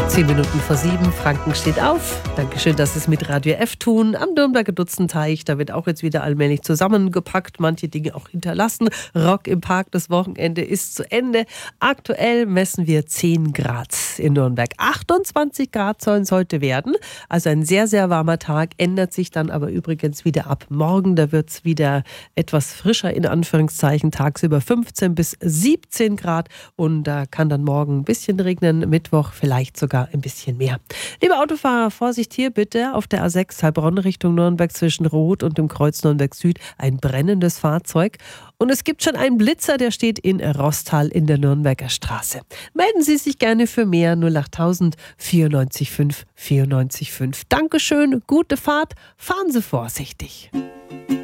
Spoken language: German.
7:10. Franken steht auf. Dankeschön, dass Sie es mit Radio F tun. Am Nürnberger Dutzenteich, da wird auch jetzt wieder allmählich zusammengepackt, manche Dinge auch hinterlassen. Rock im Park, das Wochenende ist zu Ende. Aktuell messen wir 10 Grad in Nürnberg. 28 Grad sollen es heute werden. Also ein sehr, sehr warmer Tag, ändert sich dann aber übrigens wieder ab morgen. Da wird es wieder etwas frischer, in Anführungszeichen, tagsüber 15 bis 17 Grad. Und da kann dann morgen ein bisschen regnen, Mittwoch vielleicht sogar ein bisschen mehr. Liebe Autofahrer, Vorsicht hier bitte auf der A6 Heilbronn Richtung Nürnberg zwischen Roth und dem Kreuz Nürnberg Süd ein brennendes Fahrzeug. Und es gibt schon einen Blitzer, der steht in Rostal in der Nürnberger Straße. Melden Sie sich gerne für mehr 08000 94 5 94 5. Dankeschön, gute Fahrt, fahren Sie vorsichtig.